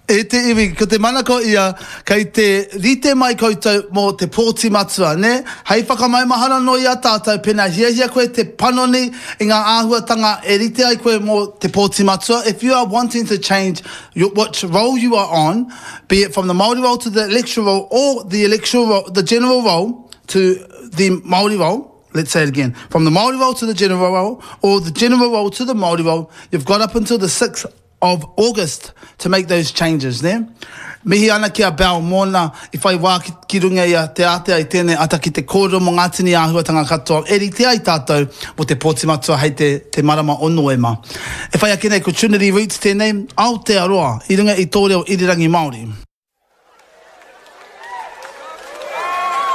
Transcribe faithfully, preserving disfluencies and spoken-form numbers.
E te iwi, ko te manako ia, kei te rite mai koutou mō te pōti matua, ne? Hei whakamai mahana no ia tātou, pena hia hia koe te panoni i ngā āhuatanga e rite ai koe mō te pōti matua. If you are wanting to change your, what role you are on, be it from the Māori role to the electoral role, or the electoral role, the general role to the Māori role, let's say it again, from the Māori role to the general role, or the general role to the Māori role, you've got up until the sixth of August to make those changes there. Mihi ana ki a bao mōna i whai wā ki, ki runga ia te ate ai tēnei ata ki te kōrero mō ngātini āhuatanga katoa. Eri te ai tātou mo te pōti matua hei te, te marama o Noema. E whai ake nei ko Trinity Roots tēnei, Aotearoa, i runga i tō reo irirangi Māori.